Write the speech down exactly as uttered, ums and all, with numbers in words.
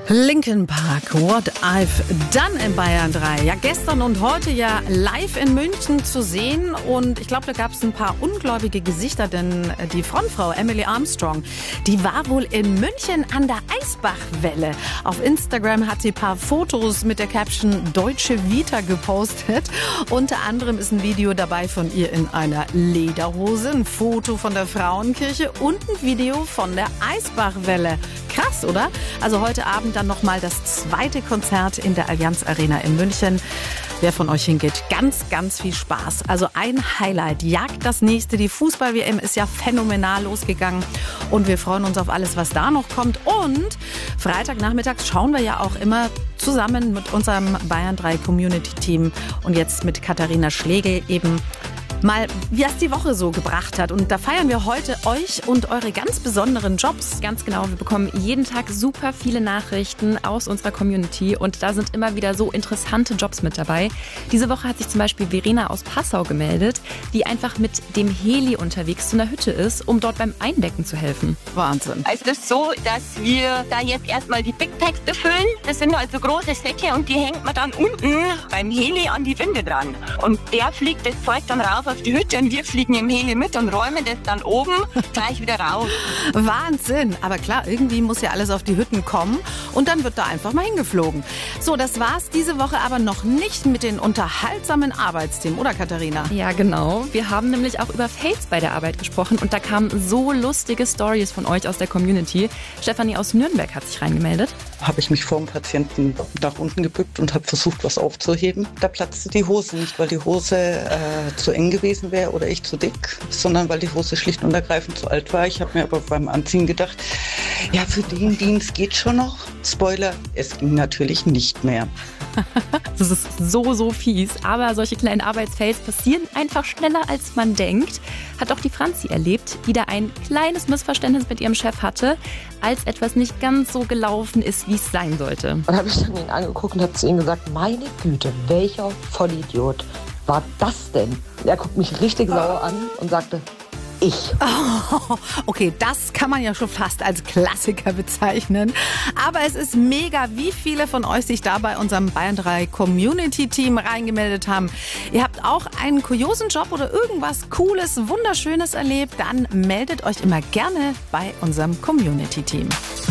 Linkin Park, What I've Done in Bayern drei. Ja, gestern und heute ja live in München zu sehen. Und ich glaube, da gab es ein paar ungläubige Gesichter, denn die Frontfrau Emily Armstrong, die war wohl in München an der Eisbachwelle. Auf Instagram hat sie ein paar Fotos mit der Caption Deutsche Vita gepostet. Unter anderem ist ein Video dabei von ihr in einer Lederhose, ein Foto von der Frauenkirche und ein Video von der Eisbachwelle. Krass, oder? Also heute Abend dann nochmal das zweite Konzert in der Allianz Arena in München. Wer von euch hingeht, ganz, ganz viel Spaß. Also ein Highlight jagt das nächste. Die Fußball-W M ist ja phänomenal losgegangen. Und wir freuen uns auf alles, was da noch kommt. Und Freitagnachmittags schauen wir ja auch immer zusammen mit unserem Bayern drei Community-Team und jetzt mit Katharina Schlegel eben mal, wie es die Woche so gebracht hat. Und da feiern wir heute euch und eure ganz besonderen Jobs. Ganz genau, wir bekommen jeden Tag super viele Nachrichten aus unserer Community und da sind immer wieder so interessante Jobs mit dabei. Diese Woche hat sich zum Beispiel Verena aus Passau gemeldet, die einfach mit dem Heli unterwegs zu einer Hütte ist, um dort beim Eindecken zu helfen. Wahnsinn. Also das ist so, dass wir da jetzt erstmal die Big Packs befüllen. Das sind also große Säcke und die hängt man dann unten beim Heli an die Winde dran. Und der fliegt das Zeug dann rauf auf die Hütte und wir fliegen im Heli mit und räumen das dann oben gleich wieder raus. Wahnsinn. Aber klar, irgendwie muss ja alles auf die Hütten kommen und dann wird da einfach mal hingeflogen. So, das war's diese Woche aber noch nicht mit den unterhaltsamen Arbeitsthemen, oder Katharina? Ja, genau. Wir haben nämlich auch über Fails bei der Arbeit gesprochen und da kamen so lustige Stories von euch aus der Community. Stefanie aus Nürnberg hat sich reingemeldet. Habe ich mich vor dem Patienten nach unten gebückt und habe versucht, was aufzuheben. Da platzte die Hose nicht, weil die Hose äh, zu eng gewesen wäre oder ich zu dick, sondern weil die Hose schlicht und ergreifend zu alt war. Ich habe mir aber beim Anziehen gedacht, ja, für den Dienst geht schon noch. Spoiler, es ging natürlich nicht mehr. Das ist so, so fies. Aber solche kleinen Arbeitsfails passieren einfach schneller, als man denkt. Hat auch die Franzi erlebt, die da ein kleines Missverständnis mit ihrem Chef hatte, als etwas nicht ganz so gelaufen ist, wie es sein sollte. Dann habe ich dann ihn angeguckt und habe zu ihm gesagt, meine Güte, welcher Vollidiot war das denn? Er guckt mich richtig sauer an und sagte, ich. Oh, okay, das kann man ja schon fast als Klassiker bezeichnen. Aber es ist mega, wie viele von euch sich da bei unserem Bayern drei Community-Team reingemeldet haben. Ihr habt auch einen kuriosen Job oder irgendwas Cooles, Wunderschönes erlebt, dann meldet euch immer gerne bei unserem Community-Team.